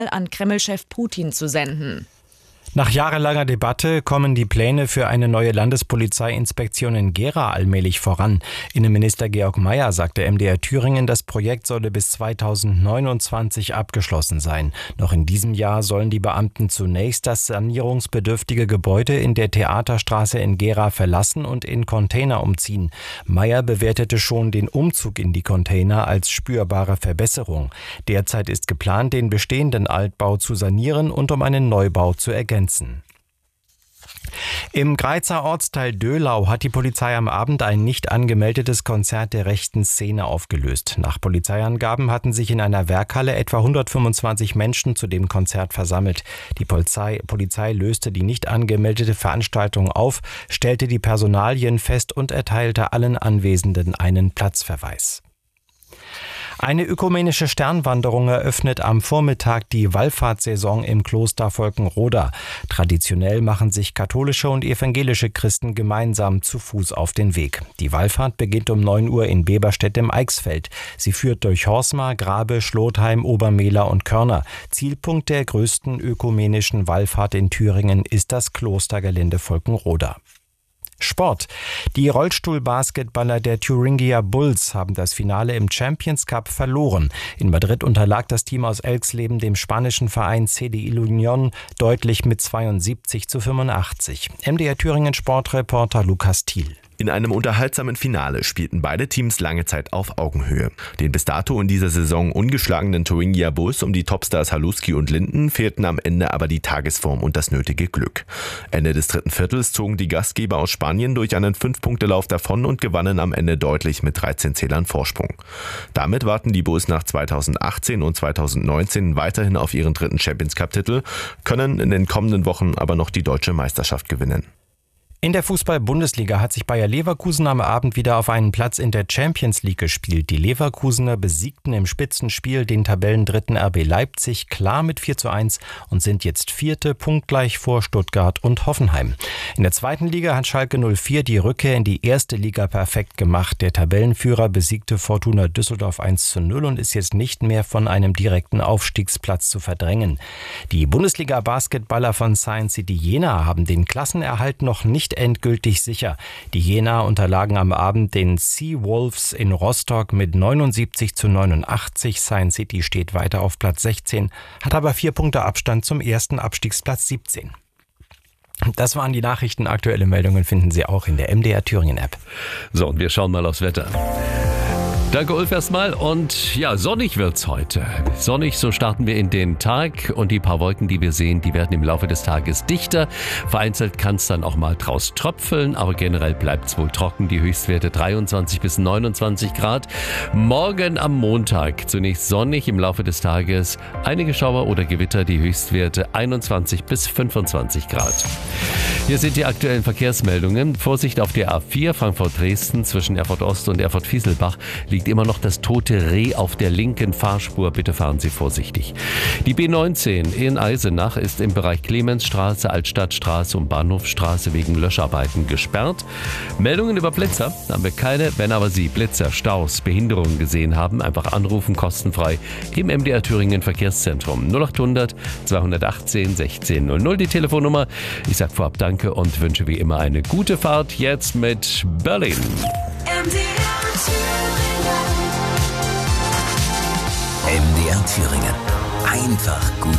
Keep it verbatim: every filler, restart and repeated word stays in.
an Kreml-Chef Putin zu senden. Nach jahrelanger Debatte kommen die Pläne für eine neue Landespolizeiinspektion in Gera allmählich voran. Innenminister Georg Mayer sagte M D R Thüringen, das Projekt solle bis zweitausendneunundzwanzig abgeschlossen sein. Noch in diesem Jahr sollen die Beamten zunächst das sanierungsbedürftige Gebäude in der Theaterstraße in Gera verlassen und in Container umziehen. Mayer bewertete schon den Umzug in die Container als spürbare Verbesserung. Derzeit ist geplant, den bestehenden Altbau zu sanieren und um einen Neubau zu ergänzen. Im Greizer Ortsteil Döhlau hat die Polizei am Abend ein nicht angemeldetes Konzert der rechten Szene aufgelöst. Nach Polizeiangaben hatten sich in einer Werkhalle etwa hundertfünfundzwanzig Menschen zu dem Konzert versammelt. Die Polizei, Polizei löste die nicht angemeldete Veranstaltung auf, stellte die Personalien fest und erteilte allen Anwesenden einen Platzverweis. Eine ökumenische Sternwanderung eröffnet am Vormittag die Wallfahrtssaison im Kloster Volkenroda. Traditionell machen sich katholische und evangelische Christen gemeinsam zu Fuß auf den Weg. Die Wallfahrt beginnt um neun Uhr in Beberstedt im Eichsfeld. Sie führt durch Horsmar, Grabe, Schlotheim, Obermehler und Körner. Zielpunkt der größten ökumenischen Wallfahrt in Thüringen ist das Klostergelände Volkenroda. Sport. Die Rollstuhlbasketballer der Thuringia Bulls haben das Finale im Champions Cup verloren. In Madrid unterlag das Team aus Elxleben dem spanischen Verein C D I Union deutlich mit zweiundsiebzig zu fünfundachtzig. M D R Thüringen Sportreporter Lukas Thiel. In einem unterhaltsamen Finale spielten beide Teams lange Zeit auf Augenhöhe. Den bis dato in dieser Saison ungeschlagenen Thuringia Bulls um die Topstars Haluski und Linden fehlten am Ende aber die Tagesform und das nötige Glück. Ende des dritten Viertels zogen die Gastgeber aus Spanien durch einen Fünf-Punkte-Lauf davon und gewannen am Ende deutlich mit dreizehn Zählern Vorsprung. Damit warten die Bulls nach zweitausendachtzehn und zweitausendneunzehn weiterhin auf ihren dritten Champions-Cup-Titel, können in den kommenden Wochen aber noch die deutsche Meisterschaft gewinnen. In der Fußball-Bundesliga hat sich Bayer Leverkusen am Abend wieder auf einen Platz in der Champions League gespielt. Die Leverkusener besiegten im Spitzenspiel den Tabellendritten R B Leipzig klar mit vier zu eins und sind jetzt Vierte, punktgleich vor Stuttgart und Hoffenheim. In der zweiten Liga hat Schalke null vier die Rückkehr in die erste Liga perfekt gemacht. Der Tabellenführer besiegte Fortuna Düsseldorf eins zu null und ist jetzt nicht mehr von einem direkten Aufstiegsplatz zu verdrängen. Die Bundesliga-Basketballer von Science City Jena haben den Klassenerhalt noch nicht endgültig sicher. Die Jena unterlagen am Abend den Seawolves in Rostock mit neunundsiebzig zu neunundachtzig. Science City steht weiter auf Platz sechzehn, hat aber vier Punkte Abstand zum ersten Abstiegsplatz siebzehn. Das waren die Nachrichten. Aktuelle Meldungen finden Sie auch in der M D R Thüringen App. So, und wir schauen mal aufs Wetter. Danke, Ulf, erstmal. Und ja, sonnig wird's heute. Sonnig, so starten wir in den Tag. Und die paar Wolken, die wir sehen, die werden im Laufe des Tages dichter. Vereinzelt kann es dann auch mal draus tröpfeln, aber generell bleibt's wohl trocken. Die Höchstwerte dreiundzwanzig bis neunundzwanzig Grad. Morgen am Montag zunächst sonnig, im Laufe des Tages einige Schauer oder Gewitter. Die Höchstwerte einundzwanzig bis fünfundzwanzig Grad. Hier sind die aktuellen Verkehrsmeldungen. Vorsicht auf der A vier Frankfurt-Dresden zwischen Erfurt Ost und Erfurt-Fieselbach liegt immer noch das tote Reh auf der linken Fahrspur. Bitte fahren Sie vorsichtig. Die B neunzehn in Eisenach ist im Bereich Clemensstraße, Altstadtstraße und Bahnhofstraße wegen Löscharbeiten gesperrt. Meldungen über Blitzer haben wir keine. Wenn aber Sie Blitzer, Staus, Behinderungen gesehen haben, einfach anrufen, kostenfrei im M D R Thüringen Verkehrszentrum null achthundert zweihundertachtzehn sechzehn null null die Telefonnummer. Ich sage vorab Danke und wünsche wie immer eine gute Fahrt. Jetzt mit Berlin. M D R Thüringen. M D R Thüringen. Einfach gut